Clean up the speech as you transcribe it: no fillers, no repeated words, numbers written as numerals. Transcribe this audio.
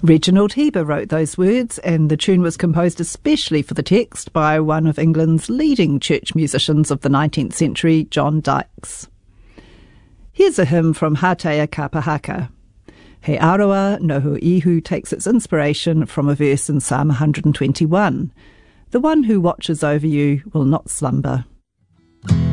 Reginald Heber wrote those words, and the tune was composed especially for the text by one of England's leading church musicians of the 19th century, John Dykes. Here's a hymn from Hatea Kapahaka. He Aroa Noho Ihu takes its inspiration from a verse in Psalm 121. The one who watches over you will not slumber.